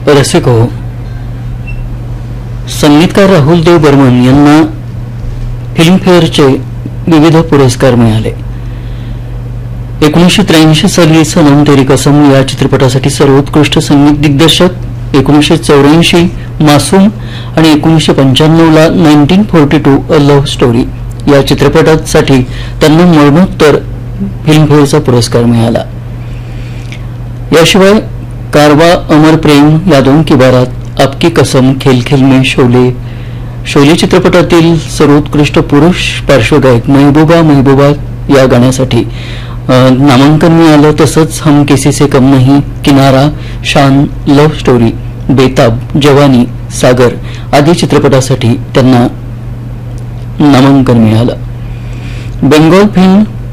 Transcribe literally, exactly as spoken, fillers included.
रसिक हो, संगीतकार राहुल देव बर्मन यांना फिल्मफेअरचे विविध पुरस्कार मिळाले. एकोणीसशे त्र्याऐंशी साली सनम तेरी कसम या चित्रपटासाठी सर्वोत्कृष्ट संगीत दिग्दर्शक, एकोणीसशे चौऱ्याऐंशी मासूम आणि एकोणीसशे पंच्याण्णव ला nineteen forty to a love story या चित्रपटासाठी त्यांना मरणोत्तर फिल्मफेअरचा पुरस्कार मिळाला. याशिवाय कारवा, अमर प्रेम, यादों की बारात, आपकी कसम, खेल खेल में, शोले शोले चित्रपटातील सर्वोत्कृष्ट पुरुष पार्श्वगायक महबूबा महबूबा या गाण्यासाठी नामांकन मिळालं. तसंच हम किसी से कम नहीं, किनारा, शान, लव्ह स्टोरी, बेताब, जवानी, सागर आदी चित्रपटासाठी त्यांना नामांकन मिळालं. Bengal film